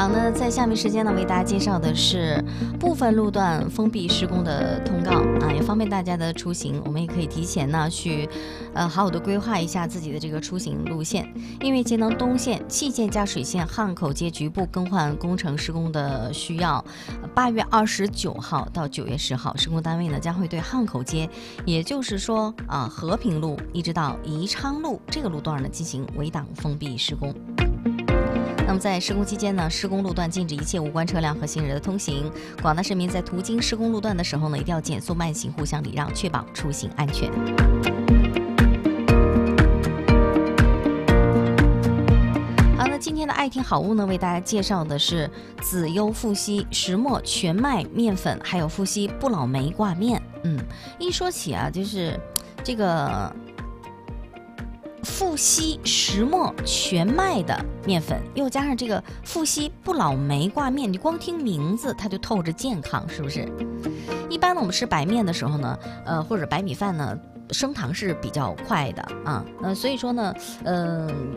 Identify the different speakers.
Speaker 1: 好，那在下面时间呢，为大家介绍的是部分路段封闭施工的通告啊，也方便大家的出行。我们也可以提前呢去，好好的规划一下自己的这个出行路线。因为节能东线、蓟县加水线汉口街局部更换工程施工的需要，8月29号到9月10号，施工单位呢将会对汉口街，也就是说和平路一直到宜昌路这个路段呢进行围挡封闭施工。那么在施工期间呢，施工路段禁止一切无关车辆和行人的通行。广大市民在途经施工路段的时候呢，一定要减速慢行，互相礼让，确保出行安全。好，那今天的爱听好物呢，为大家介绍的是子优富硒石墨全麦面粉，还有富硒不老梅挂面。一说起啊，就是这个富硒石墨全麦的面粉，又加上这个富硒不老梅挂面，你光听名字它就透着健康，是不是？一般呢，我们吃白面的时候呢，或者白米饭呢，升糖是比较快的啊，所以说呢，